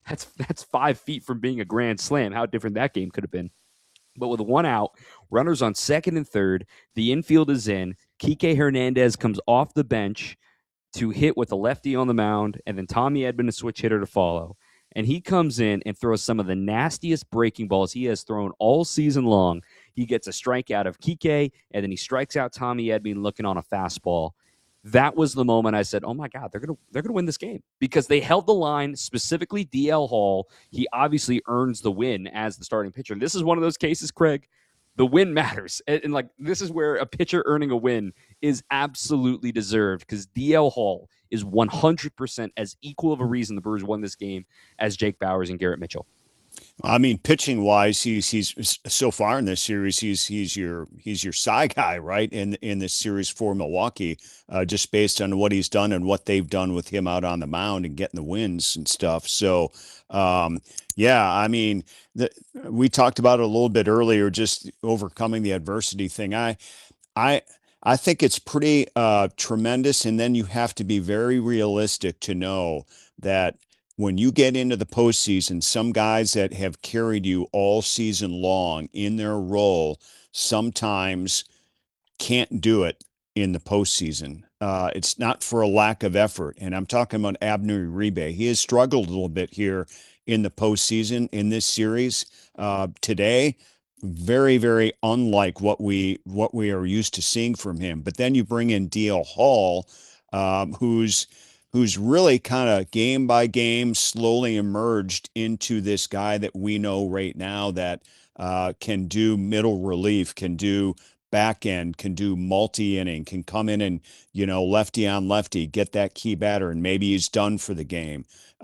That's 5 feet from being a grand slam. How different that game could have been. But with one out, runners on second and third, the infield is in. Kike Hernandez comes off the bench to hit with a lefty on the mound, and then Tommy Edman, a switch hitter, to follow. And he comes in and throws some of the nastiest breaking balls he has thrown all season long. He gets a strikeout of Kike, and then he strikes out Tommy Edman looking on a fastball. That was the moment I said, "Oh my God, they're gonna win this game," because they held the line. Specifically, DL Hall. He obviously earns the win as the starting pitcher. And this is one of those cases, Craig. The win matters, and like this is where a pitcher earning a win is absolutely deserved, because DL Hall is 100% as equal of a reason the Brewers won this game as Jake Bauers and Garrett Mitchell. I mean, pitching wise, he's so far in this series, he's your side guy, right? In this series for Milwaukee, just based on what he's done and what they've done with him out on the mound and getting the wins and stuff. So, yeah, I mean, we talked about it a little bit earlier, just overcoming the adversity thing. I I think it's pretty tremendous, and then you have to be very realistic to know that when you get into the postseason, some guys that have carried you all season long in their role sometimes can't do it in the postseason. It's not for a lack of effort, and I'm talking about Abner Uribe. He has struggled a little bit here in the postseason in this series today. Very, very unlike what we are used to seeing from him. But then you bring in DL Hall, who's really kind of game by game slowly emerged into this guy that we know right now that can do middle relief, can do back end, can do multi inning, can come in and, lefty on lefty, get that key batter, and maybe he's done for the game.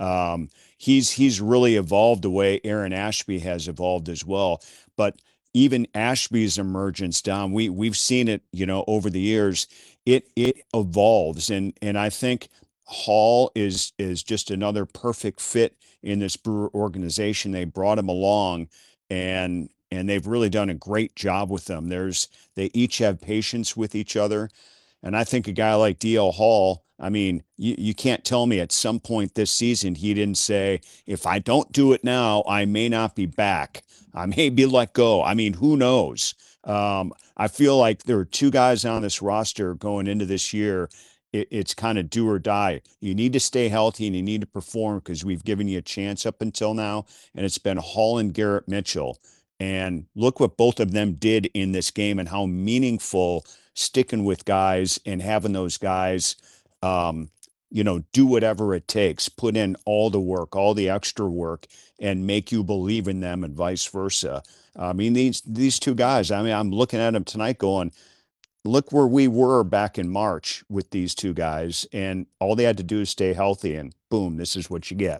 He's really evolved the way Aaron Ashby has evolved as well. But even Ashby's emergence, Don, we've seen it, over the years. It evolves, and I think Hall is just another perfect fit in this Brewer organization. They brought him along, and they've really done a great job with them. They each have patience with each other. And I think a guy like DL Hall, I mean, you can't tell me at some point this season he didn't say, if I don't do it now, I may not be back. I may be let go. I mean, who knows? I feel like there are two guys on this roster going into this year. It's kind of do or die. You need to stay healthy and you need to perform because we've given you a chance up until now. And it's been Hall and Garrett Mitchell. And look what both of them did in this game and how meaningful sticking with guys and having those guys, do whatever it takes, put in all the work, all the extra work, and make you believe in them, and vice versa. I mean, these two guys. I mean, I'm looking at them tonight, going, look where we were back in March with these two guys, and all they had to do is stay healthy, and boom, this is what you get.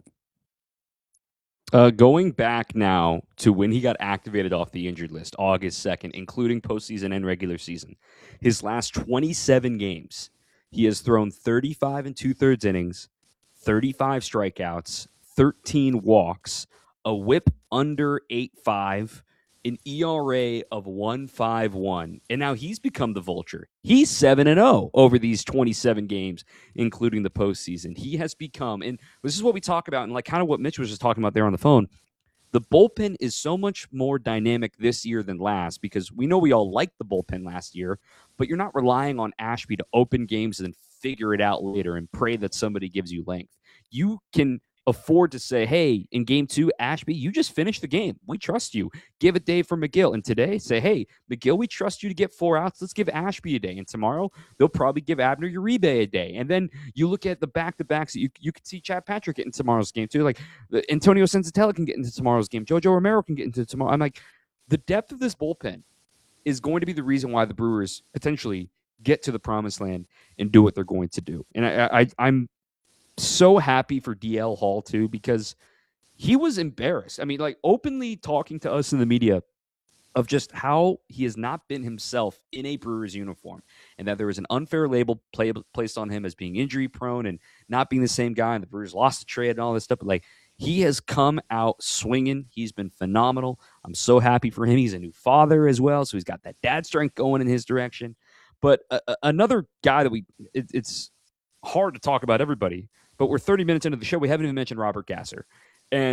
Going back now to when he got activated off the injured list, August 2nd, including postseason and regular season, his last 27 games, he has thrown 35 and two-thirds innings, 35 strikeouts, 13 walks, a whip under 8.5, an ERA of 1.51, and now he's become the vulture. He's 7-0 over these 27 games, including the postseason. He has become, and this is what we talk about, and like kind of what Mitch was just talking about there on the phone. The bullpen is so much more dynamic this year than last, because we know we all liked the bullpen last year, but you're not relying on Ashby to open games and then figure it out later and pray that somebody gives you length. You can afford to say, hey, in game two, Ashby, you just finished the game. We trust you. Give a day for Megill. And today, say, hey, Megill, we trust you to get 4 outs. Let's give Ashby a day. And tomorrow, they'll probably give Abner Uribe a day. And then you look at the back-to-backs. You could see Chad Patrick get in tomorrow's game, too. Like, Antonio Sensatella can get into tomorrow's game. Jojo Romero can get into tomorrow. I'm like, the depth of this bullpen is going to be the reason why the Brewers potentially get to the promised land and do what they're going to do. And I'm so happy for DL Hall, too, because he was embarrassed. I mean, like, openly talking to us in the media of just how he has not been himself in a Brewers uniform, and that there was an unfair label placed on him as being injury prone and not being the same guy, and the Brewers lost the trade and all this stuff. But, like, he has come out swinging. He's been phenomenal. I'm so happy for him. He's a new father as well, so he's got that dad strength going in his direction. But another guy that it's hard to talk about everybody, but we're 30 minutes into the show. We haven't even mentioned Robert Gasser.